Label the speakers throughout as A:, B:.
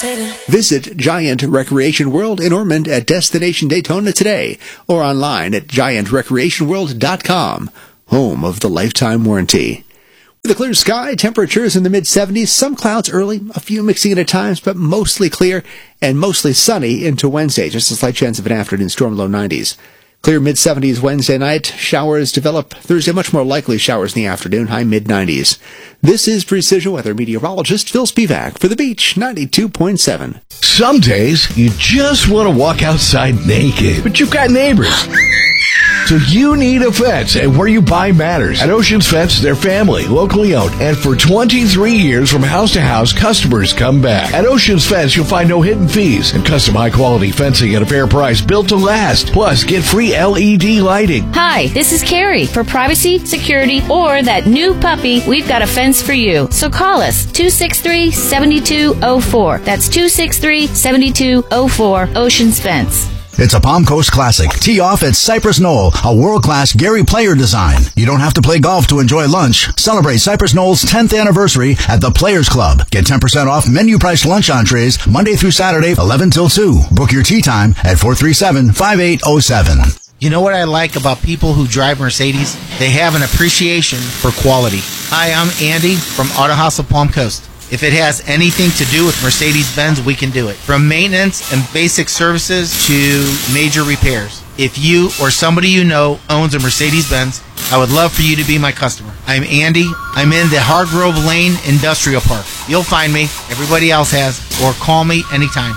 A: Visit Giant Recreation World in Ormond at Destination Daytona today or online at giantrecreationworld.com, home of the lifetime warranty. With a clear sky, temperatures in the mid-70s, some clouds early, a few mixing in at times, but mostly clear and mostly sunny into Wednesday. Just a slight chance of an afternoon storm, low 90s. Clear mid-70s Wednesday night. Showers develop Thursday, much more likely showers in the afternoon, high mid-90s. This is Precision Weather meteorologist Phil Spivak for The Beach 92.7.
B: Some days, you just want to walk outside naked, but you've got neighbors. So you need a fence, and where you buy matters. At Oceans Fence, they're family, locally owned, and for 23 years from house to house, customers come back. At Oceans Fence, you'll find no hidden fees and custom high-quality fencing at a fair price built to last. Plus, get free LED lighting.
C: Hi, this is Carrie. For privacy, security, or that new puppy, we've got a fence for you. So call us, 263-7204. That's 263-7204, Oceans Fence.
D: It's a Palm Coast Classic. Tee off at Cypress Knoll, a world-class Gary Player design. You don't have to play golf to enjoy lunch. Celebrate Cypress Knoll's 10th anniversary at the Players Club. Get 10% off menu price lunch entrees Monday through Saturday, 11 till 2. Book your tee time at 437-5807.
E: You know what I like about people who drive Mercedes? They have an appreciation for quality. Hi, I'm Andy from Auto House of Palm Coast. If it has anything to do with Mercedes-Benz, we can do it. From maintenance and basic services to major repairs. If you or somebody you know owns a Mercedes-Benz, I would love for you to be my customer. I'm Andy. I'm in the Hargrove Lane Industrial Park. You'll find me. Everybody else has. Or call me anytime.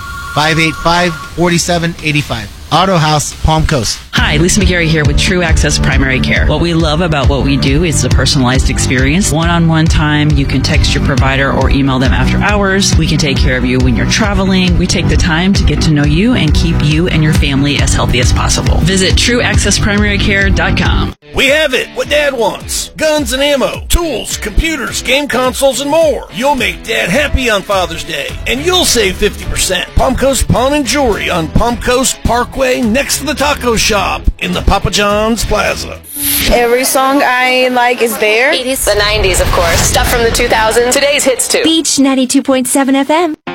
E: 585-4785. Auto House, Palm Coast.
F: Hi, Lisa McGarry here with True Access Primary Care. What we love about what we do is the personalized experience. One-on-one time, you can text your provider or email them after hours. We can take care of you when you're traveling. We take the time to get to know you and keep you and your family as healthy as possible. Visit TrueAccessPrimaryCare.com.
G: We have it, what Dad wants. Guns and ammo, tools, computers, game consoles, and more. You'll make Dad happy on Father's Day, and you'll save 50%. Palm Coast Pawn and Jewelry on Palm Coast Parkway next to the taco shop in the Papa John's Plaza.
H: Every song I like is there.
I: 80s, the 90s, of course. Stuff from the 2000s. Today's hits, too.
J: Beach 92.7 FM.